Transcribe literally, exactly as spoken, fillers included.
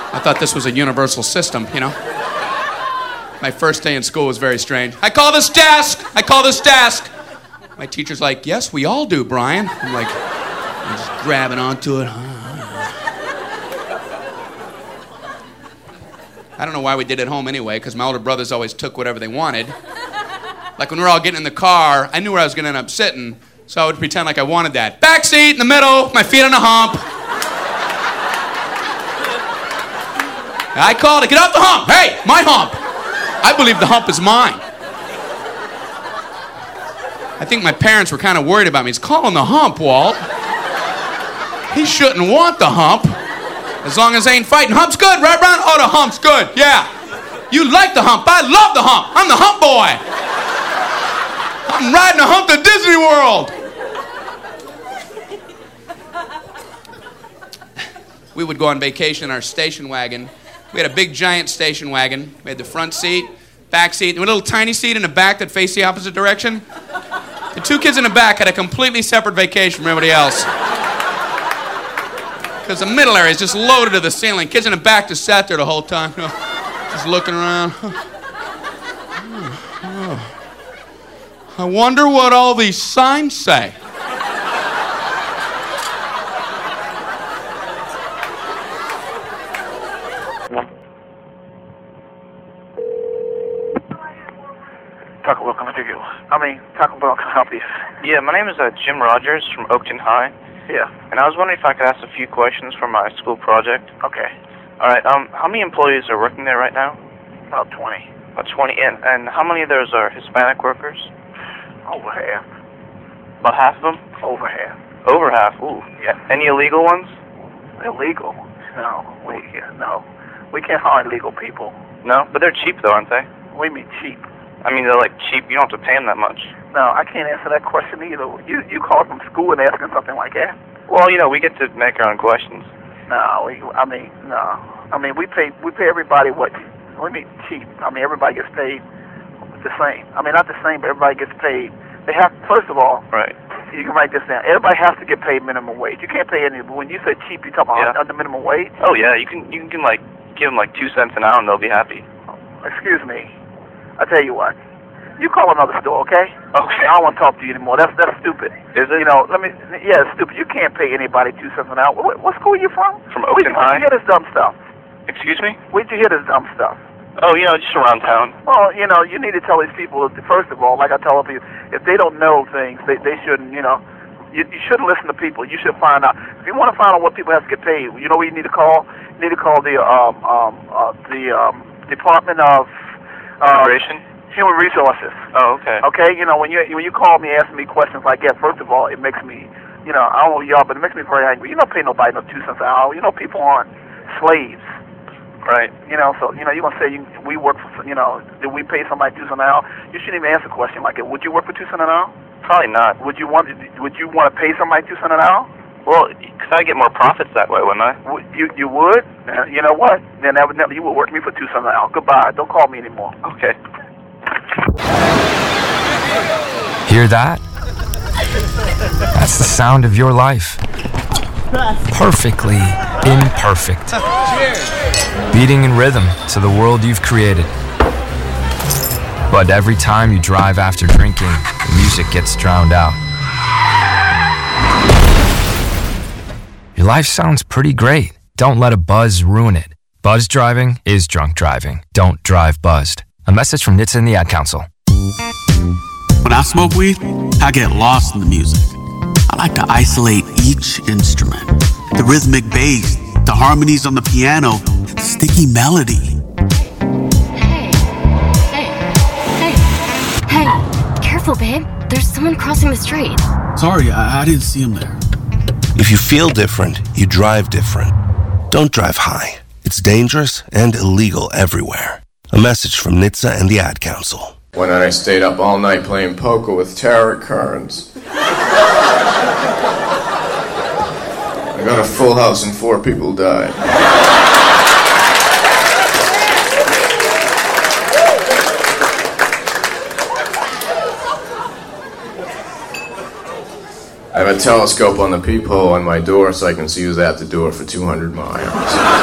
I thought this was a universal system, you know? My first day in school was very strange. I call this desk! I call this desk! My teacher's like, yes, we all do, Brian. I'm like, I'm just grabbing onto it. I don't know why we did it at home anyway, because my older brothers always took whatever they wanted. Like when we were all getting in the car, I knew where I was going to end up sitting, so I would pretend like I wanted that. Back seat, in the middle, my feet on a hump. I called it, get off the hump! Hey, my hump! I believe the hump is mine. I think my parents were kind of worried about me. He's calling the hump, Walt. He shouldn't want the hump. As long as they ain't fighting. Hump's good, right, Ron? Oh, the hump's good, yeah. You like the hump. I love the hump. I'm the hump boy. I'm riding a hump to Disney World. We would go on vacation in our station wagon. We had a big, giant station wagon. We had the front seat, back seat, and a little tiny seat in the back that faced the opposite direction. The two kids in the back had a completely separate vacation from everybody else. Because the middle area is just loaded to the ceiling. Kids in the back just sat there the whole time, you know, just looking around. I wonder what all these signs say. Taco Bell, can I do you? I mean, Taco Bell can help you. Yeah, my name is uh, Jim Rogers from Oakton High. Yeah. And I was wondering if I could ask a few questions for my school project. Okay. All right. Um, how many employees are working there right now? About twenty. About twenty. And and how many of those are Hispanic workers? Over half. About half of them? Over half. Over half. Ooh. Yeah. Any illegal ones? Illegal? No. We no. We can't hire illegal people. No, but they're cheap though, aren't they? What do you mean cheap? I mean, they're like cheap. You don't have to pay them that much. No, I can't answer that question either. You you call from school and asking something like that? Well, you know, we get to make our own questions. No, we, I mean, no. I mean, we pay we pay everybody what? What do you mean cheap? I mean, everybody gets paid the same. I mean, not the same, but everybody gets paid. They have, first of all, right. You can write this down. Everybody has to get paid minimum wage. You can't pay any. But when you say cheap, you talk about yeah. under minimum wage. Oh yeah, you can you can like give them like two cents an hour and they'll be happy. Excuse me. I tell you what. You call another store, okay? Okay. I don't want to talk to you anymore. That's that's stupid. Is it? You know, let me. Yeah, it's stupid. You can't pay anybody two cents an hour. What, what school are you from? From Oakton High. Where'd you hear this dumb stuff? Excuse me? Where'd you hear this dumb stuff? Oh, you know, just around town. Well, you know, you need to tell these people. First of all, like I tell people, if they don't know things, they they shouldn't. You know, you, you shouldn't listen to people. You should find out. If you want to find out what people have to get paid, you know what you need to call? You need to call the um um uh, the um Department of uh, Immigration. Human Resources. Oh, okay. Okay, you know, when you when you call me asking me questions like that, first of all, it makes me, you know, I don't know y'all, but it makes me very angry. You don't pay nobody no two cents an hour. You know, people aren't slaves. Right. You know, so, you know, you're going to say you, we work for, you know, did we pay somebody two cents an hour? You shouldn't even answer a question like that. Would you work for two cents an hour? Probably not. Would you want Would you want to pay somebody two cents an hour? Well, because I get more profits that way, wouldn't I? You you would? Uh, you know what? Then evidently you would work me for two cents an hour. Goodbye. Don't call me anymore. Okay. Hear that? That's the sound of your life. Perfectly imperfect. Beating in rhythm to the world you've created. But every time you drive after drinking, the music gets drowned out. Your life sounds pretty great. Don't let a buzz ruin it. Buzz driving is drunk driving. Don't drive buzzed. A message from N H T S A and the Ad Council. When I smoke weed, I get lost in the music. I like to isolate each instrument. The rhythmic bass, the harmonies on the piano, the sticky melody. Hey, hey, hey, hey, careful, babe. There's someone crossing the street. Sorry, I, I didn't see him there. If you feel different, you drive different. Don't drive high. It's dangerous and illegal everywhere. A message from N H T S A and the Ad Council. One night I stayed up all night playing poker with tarot cards. I got a full house and four people died. I have a telescope on the peephole on my door so I can see who's at the door for two hundred miles.